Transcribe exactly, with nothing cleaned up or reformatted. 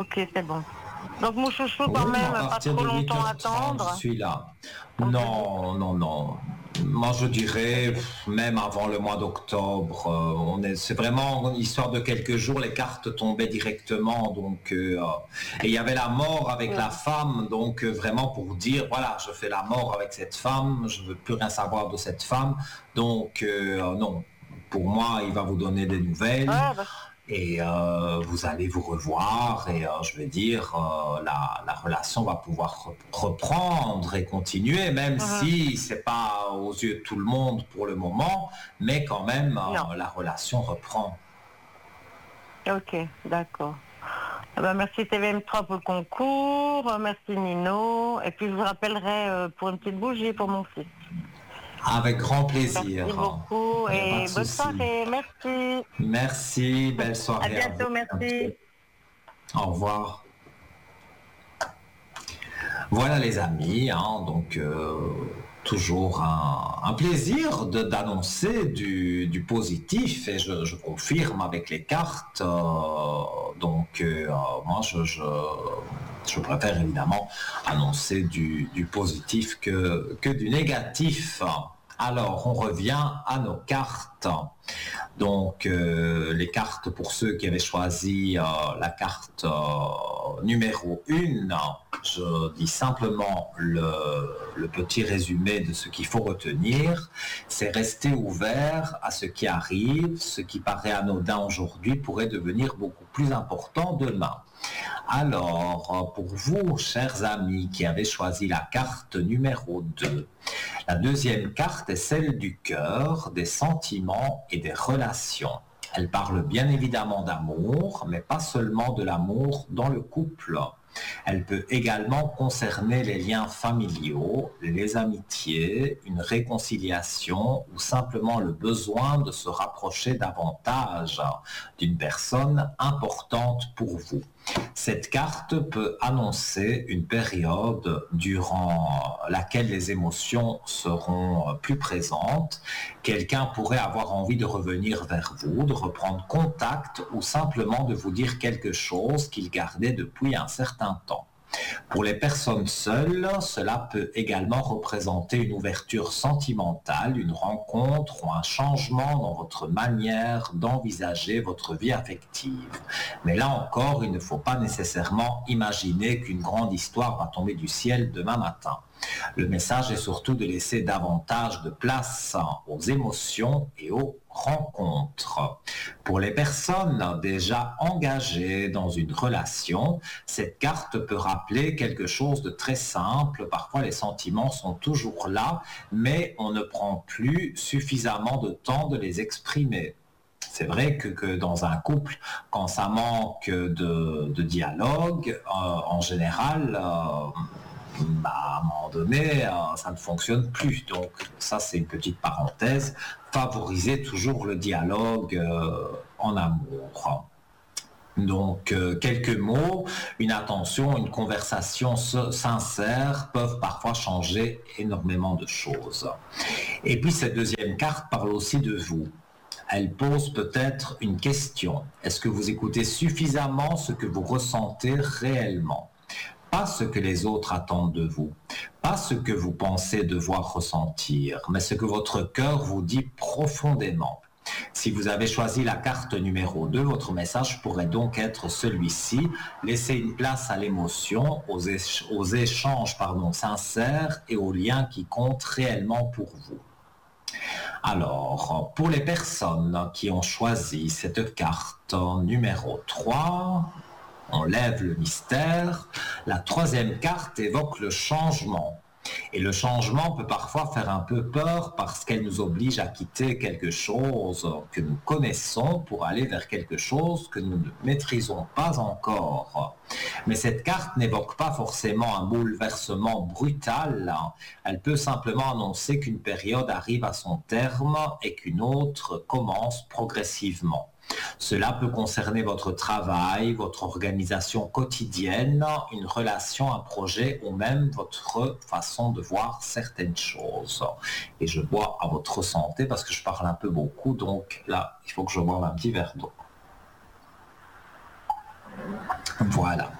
Ok, c'est bon. Donc mon chouchou quand Oui, même, à pas partir trop de longtemps huit heures trente, je attendre. suis là. Ok. Non, non, non. Moi, je dirais, pff, même avant le mois d'octobre, euh, on est, c'est vraiment une histoire de quelques jours, les cartes tombaient directement, donc, euh, et il y avait la mort avec la Ouais. femme, donc euh, vraiment pour dire, voilà, je fais la mort avec cette femme, je veux plus rien savoir de cette femme, donc euh, non. Pour moi, il va vous donner des nouvelles. Ouais, bah, Et euh, vous allez vous revoir et euh, je veux dire, euh, la, la relation va pouvoir re- reprendre et continuer, même mhm. si c'est pas aux yeux de tout le monde pour le moment, mais quand même, Non. euh, la relation reprend. Ok, d'accord. Eh ben, merci T V M trois pour le concours, euh, merci Nino, et puis je vous rappellerai euh, pour une petite bougie pour mon fils. Avec grand plaisir. Merci beaucoup Il n'y a pas de et bonne souci. soirée, merci. Merci, belle À soirée à vous. bientôt, merci. Au revoir. Voilà les amis, hein, donc euh, toujours un, un plaisir de- d'annoncer du, du positif et je, je confirme avec les cartes. euh, donc euh, moi je, je, je préfère évidemment annoncer du, du positif que, que du négatif. Alors on revient à nos cartes. Donc euh, les cartes pour ceux qui avaient choisi euh, la carte euh, numéro un, je dis simplement le, le petit résumé de ce qu'il faut retenir. C'est rester ouvert à ce qui arrive, ce qui paraît anodin aujourd'hui pourrait devenir beaucoup plus important demain. Alors, pour vous, chers amis qui avez choisi la carte numéro deux, la deuxième carte est celle du cœur, des sentiments et des relations. Elle parle bien évidemment d'amour, mais pas seulement de l'amour dans le couple. Elle peut également concerner les liens familiaux, les amitiés, une réconciliation ou simplement le besoin de se rapprocher davantage d'une personne importante pour vous. Cette carte peut annoncer une période durant laquelle les émotions seront plus présentes. Quelqu'un pourrait avoir envie de revenir vers vous, de reprendre contact ou simplement de vous dire quelque chose qu'il gardait depuis un certain temps. Pour les personnes seules, cela peut également représenter une ouverture sentimentale, une rencontre ou un changement dans votre manière d'envisager votre vie affective. Mais là encore, il ne faut pas nécessairement imaginer qu'une grande histoire va tomber du ciel demain matin. Le message est surtout de laisser davantage de place aux émotions et aux rencontres. Pour les personnes déjà engagées dans une relation, cette carte peut rappeler quelque chose de très simple. Parfois, les sentiments sont toujours là, mais on ne prend plus suffisamment de temps de les exprimer. C'est vrai que, que dans un couple, quand ça manque de, de dialogue, euh, en général, euh, bah, à un moment donné, euh, ça ne fonctionne plus. Donc ça, c'est une petite parenthèse. Favorisez toujours le dialogue euh, en amour. Donc, euh, quelques mots, une attention, une conversation sincère peuvent parfois changer énormément de choses. Et puis, cette deuxième carte parle aussi de vous. Elle pose peut-être une question. Est-ce que vous écoutez suffisamment ce que vous ressentez réellement ? Pas ce que les autres attendent de vous, pas ce que vous pensez devoir ressentir, mais ce que votre cœur vous dit profondément. Si vous avez choisi la carte numéro deux, votre message pourrait donc être celui-ci. Laissez une place à l'émotion, aux, éch- aux échanges pardon, sincères et aux liens qui comptent réellement pour vous. Alors, pour les personnes qui ont choisi cette carte numéro trois, on lève le mystère. La troisième carte évoque le changement. Et le changement peut parfois faire un peu peur parce qu'elle nous oblige à quitter quelque chose que nous connaissons pour aller vers quelque chose que nous ne maîtrisons pas encore. Mais cette carte n'évoque pas forcément un bouleversement brutal. Elle peut simplement annoncer qu'une période arrive à son terme et qu'une autre commence progressivement. Cela peut concerner votre travail, votre organisation quotidienne, une relation, un projet ou même votre façon de voir certaines choses. Et je bois à votre santé parce que je parle un peu beaucoup, donc là, il faut que je boive un petit verre d'eau. Voilà.